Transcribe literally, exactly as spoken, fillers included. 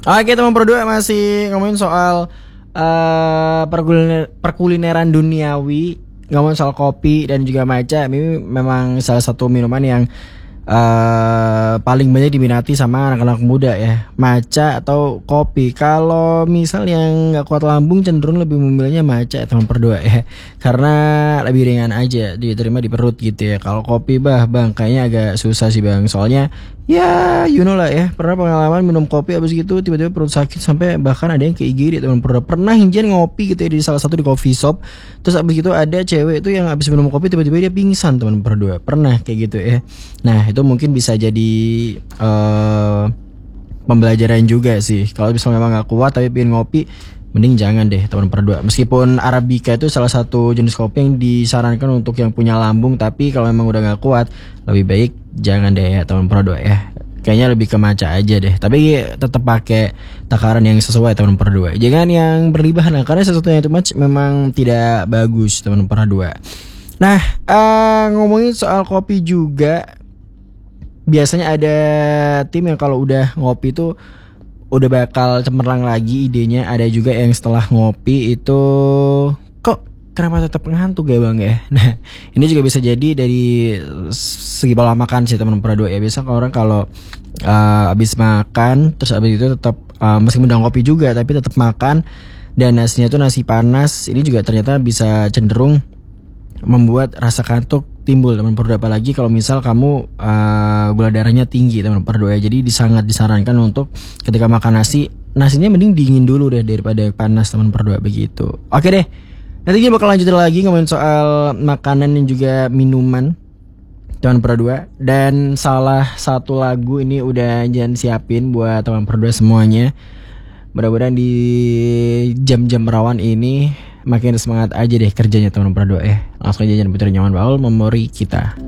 Oke teman berdua, masih ngomongin soal uh, perkuliner, perkulineran duniawi, ngomongin soal kopi dan juga matcha. Ini memang salah satu minuman yang uh, paling banyak diminati sama anak-anak muda ya, matcha atau kopi. Kalau misal yang nggak kuat lambung cenderung lebih memilihnya matcha ya, teman berdua ya, karena lebih ringan aja diterima di perut gitu ya. Kalau kopi bah bang kayaknya agak susah sih bang, soalnya ya you know lah ya, pernah pengalaman minum kopi abis gitu tiba-tiba perut sakit sampai bahkan ada yang ke I G D teman. Pernah pernah hinjian ngopi gitu ya di salah satu di coffee shop, terus abis gitu ada cewek itu yang abis minum kopi tiba-tiba dia pingsan teman berdua, pernah kayak gitu ya. Nah itu mungkin bisa jadi uh, pembelajaran juga sih. Kalau misalnya memang gak kuat tapi pengen ngopi, mending jangan deh teman berdua. Meskipun Arabica itu salah satu jenis kopi yang disarankan untuk yang punya lambung, tapi kalau memang udah gak kuat lebih baik jangan deh ya teman berdua ya. Kayaknya lebih ke matcha aja deh, tapi tetap pakai takaran yang sesuai teman berdua. Jangan yang berlebihan lah, karena sesuatu yang too much memang tidak bagus teman berdua. Nah uh, ngomongin soal kopi juga, biasanya ada tim yang kalau udah ngopi tuh udah bakal cemerlang lagi idenya. Ada juga yang setelah ngopi itu kok kenapa tetap ngantuk ya bang ya. Nah ini juga bisa jadi dari segi pola makan sih teman berdua ya. Biasa orang kalau uh, habis makan terus habis itu tetap uh, meskipun udah ngopi juga tapi tetap makan dan nasinya tuh nasi panas, ini juga ternyata bisa cenderung membuat rasa kantuk timbul teman berdua, apalagi kalau misal kamu uh, gula darahnya tinggi teman berdua ya. Jadi sangat disarankan untuk ketika makan nasi, nasinya mending dingin dulu deh daripada panas teman berdua begitu. Oke deh, nanti kita bakal lanjutin lagi ngomongin soal makanan dan juga minuman teman berdua. Dan salah satu lagu ini udah jangan siapin buat teman berdua semuanya. Mudah-mudahan di jam-jam rawan ini makin semangat aja deh kerjanya teman berdua ya. Langsung aja jangan putar nyaman baul memori kita.